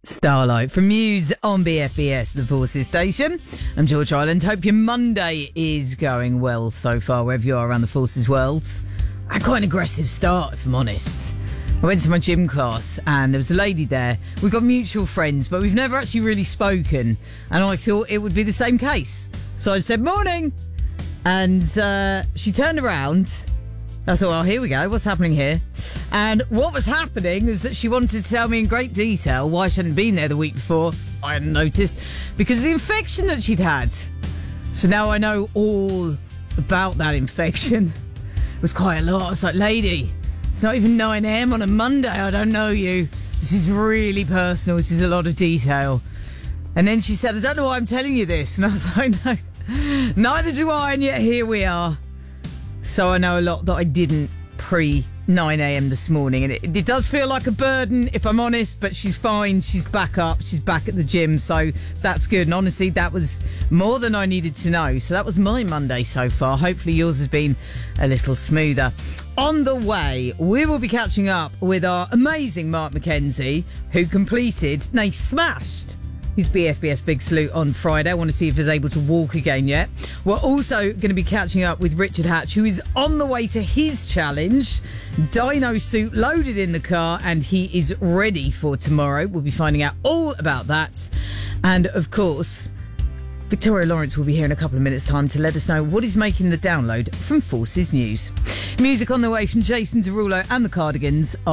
Starlight from Muse on BFBS, the Forces station. I'm George Ireland. Hope your Monday is going well so far, wherever you are around the Forces world. I had quite an aggressive start, if I'm honest. I went to my gym class and there was a lady there. We've got mutual friends, but we've never actually really spoken. And I thought it would be the same case. So I said, morning. And she turned around. I thought, well, here we go. What's happening here? And what was happening was that she wanted to tell me in great detail why she hadn't been there the week before. I hadn't noticed. Because of the infection that she'd had. So now I know all about that infection. It was quite a lot. I was like, lady, it's not even 9 a.m. on a Monday. I don't know you. This is really personal. This is a lot of detail. And then she said, I don't know why I'm telling you this. And I was like, no, neither do I. And yet here we are. So I know a lot that I didn't pre 9 a.m. this morning. And it does feel like a burden, if I'm honest, but she's fine. She's back up. She's back at the gym. So that's good. And honestly, that was more than I needed to know. So that was my Monday so far. Hopefully yours has been a little smoother. On the way, we will be catching up with our amazing Mark McKenzie, who smashed his BFBS Big Salute on Friday. I want to see if he's able to walk again yet. We're also going to be catching up with Richard Hatch, who is on the way to his challenge. Dino suit loaded in the car, and he is ready for tomorrow. We'll be finding out all about that. And, of course, Victoria Lawrence will be here in a couple of minutes' time to let us know what is making the download from Forces News. Music on the way from Jason Derulo and the Cardigans.